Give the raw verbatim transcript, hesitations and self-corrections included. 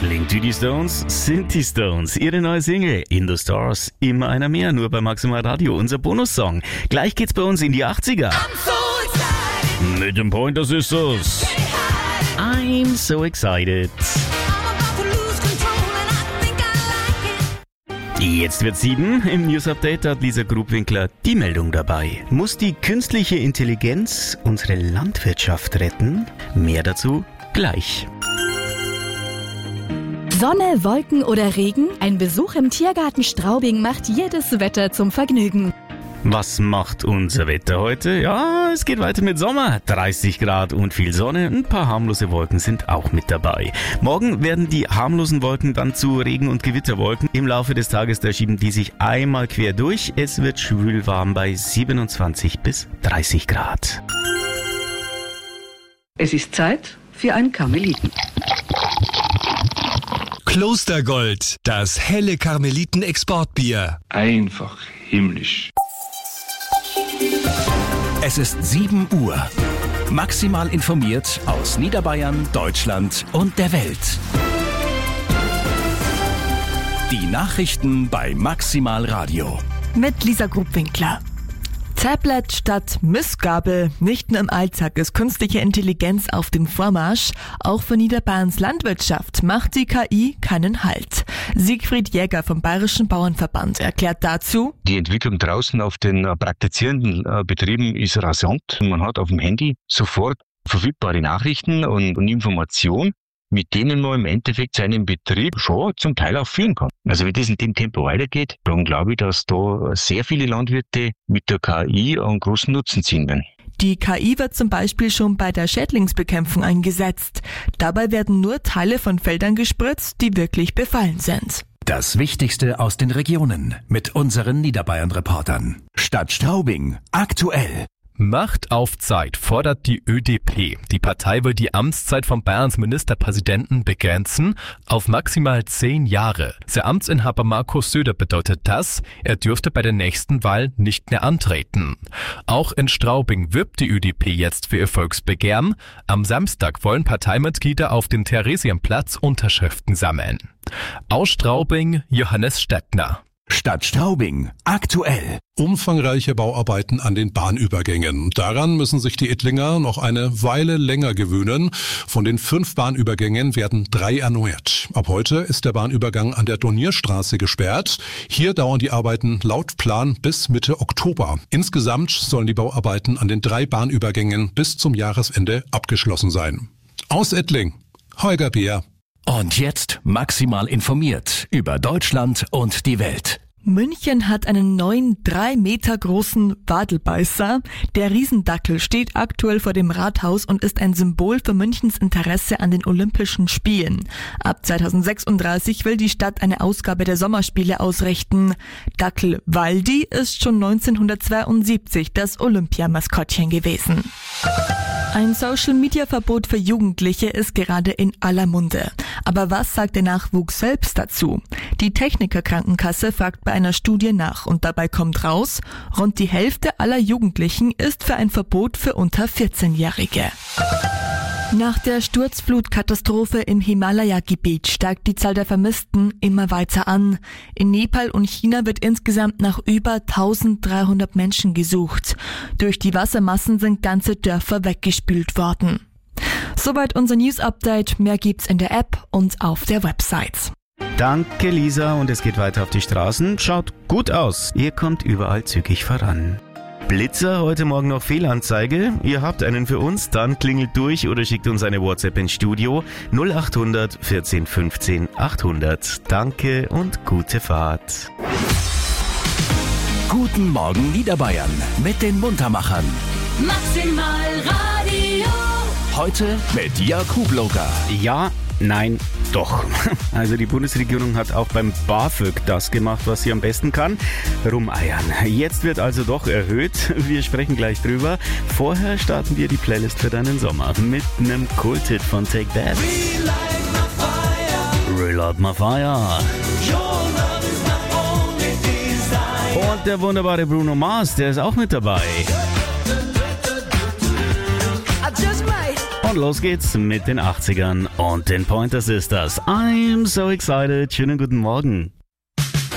Klingt wie die Stones, sind die Stones. Ihre neue Single In the Stars, immer einer mehr, nur bei Maximal Radio, unser Bonussong. Gleich geht's bei uns in die achtziger. So mit den Pointer Sisters. I'm so excited. Jetzt wird sieben. Im News-Update hat Lisa Grubwinkler die Meldung dabei. Muss die künstliche Intelligenz unsere Landwirtschaft retten? Mehr dazu gleich. Sonne, Wolken oder Regen? Ein Besuch im Tiergarten Straubing macht jedes Wetter zum Vergnügen. Was macht unser Wetter heute? Ja, es geht weiter mit Sommer. dreißig Grad und viel Sonne. Ein paar harmlose Wolken sind auch mit dabei. Morgen werden die harmlosen Wolken dann zu Regen- und Gewitterwolken. Im Laufe des Tages, da schieben die sich einmal quer durch. Es wird schwül warm bei siebenundzwanzig bis dreißig Grad. Es ist Zeit für ein Karmeliten. Klostergold, das helle Karmeliten-Exportbier. Einfach himmlisch. Es ist sieben Uhr. Maximal informiert aus Niederbayern, Deutschland und der Welt. Die Nachrichten bei Maximal Radio. Mit Lisa Grubwinkler. Tablet statt Missgabel. Nicht nur im Alltag ist künstliche Intelligenz auf dem Vormarsch. Auch für Niederbayerns Landwirtschaft macht die K I keinen Halt. Siegfried Jäger vom Bayerischen Bauernverband erklärt dazu: Die Entwicklung draußen auf den äh, praktizierenden äh, Betrieben ist rasant. Man hat auf dem Handy sofort verfügbare Nachrichten und, und Informationen, mit denen man im Endeffekt seinen Betrieb schon zum Teil auch führen kann. Also wenn das in dem Tempo weitergeht, dann glaube ich, dass da sehr viele Landwirte mit der K I einen großen Nutzen ziehen werden. Die K I wird zum Beispiel schon bei der Schädlingsbekämpfung eingesetzt. Dabei werden nur Teile von Feldern gespritzt, die wirklich befallen sind. Das Wichtigste aus den Regionen mit unseren Niederbayern-Reportern. Stadt Straubing, aktuell. Macht auf Zeit fordert die Ö D P. Die Partei will die Amtszeit von Bayerns Ministerpräsidenten begrenzen auf maximal zehn Jahre. Der Amtsinhaber Markus Söder bedeutet das, er dürfte bei der nächsten Wahl nicht mehr antreten. Auch in Straubing wirbt die Ö D P jetzt für ihr Volksbegehren. Am Samstag wollen Parteimitglieder auf dem Theresienplatz Unterschriften sammeln. Aus Straubing, Johannes Stettner. Stadt Straubing, aktuell. Umfangreiche Bauarbeiten an den Bahnübergängen. Daran müssen sich die Ettlinger noch eine Weile länger gewöhnen. Von den fünf Bahnübergängen werden drei erneuert. Ab heute ist der Bahnübergang an der Donierstraße gesperrt. Hier dauern die Arbeiten laut Plan bis Mitte Oktober. Insgesamt sollen die Bauarbeiten an den drei Bahnübergängen bis zum Jahresende abgeschlossen sein. Aus Ettling, Holger Beer. Und jetzt maximal informiert über Deutschland und die Welt. München hat einen neuen, drei Meter großen Wadelbeißer. Der Riesendackel steht aktuell vor dem Rathaus und ist ein Symbol für Münchens Interesse an den Olympischen Spielen. Ab zweitausendsechsunddreißig will die Stadt eine Ausgabe der Sommerspiele ausrichten. Dackel Waldi ist schon neunzehnhundertzweiundsiebzig das Olympiamaskottchen gewesen. Ein Social-Media-Verbot für Jugendliche ist gerade in aller Munde. Aber was sagt der Nachwuchs selbst dazu? Die Techniker-Krankenkasse fragt bei einer Studie nach und dabei kommt raus, rund die Hälfte aller Jugendlichen ist für ein Verbot für unter vierzehnjährige. Nach der Sturzflutkatastrophe im Himalaya-Gebiet steigt die Zahl der Vermissten immer weiter an. In Nepal und China wird insgesamt nach über eintausenddreihundert Menschen gesucht. Durch die Wassermassen sind ganze Dörfer weggespült worden. Soweit unser News-Update. Mehr gibt's in der App und auf der Website. Danke, Lisa, und es geht weiter auf die Straßen. Schaut gut aus. Ihr kommt überall zügig voran. Blitzer, heute Morgen noch Fehlanzeige. Ihr habt einen für uns, dann klingelt durch oder schickt uns eine WhatsApp ins Studio null achthundert vierzehn fünfzehn achthundert. Danke und gute Fahrt. Guten Morgen Niederbayern mit den Muntermachern. Maximal Radio. Heute mit Jakub-Loker. Ja, nein, doch. Also die Bundesregierung hat auch beim BAföG das gemacht, was sie am besten kann. Rumeiern. Jetzt wird also doch erhöht. Wir sprechen gleich drüber. Vorher starten wir die Playlist für deinen Sommer mit einem Kulthit von Take That. Relight my fire. Und der wunderbare Bruno Mars, der ist auch mit dabei. Und los geht's mit den achtzigern und den Pointer Sisters. I'm so excited. Schönen guten Morgen.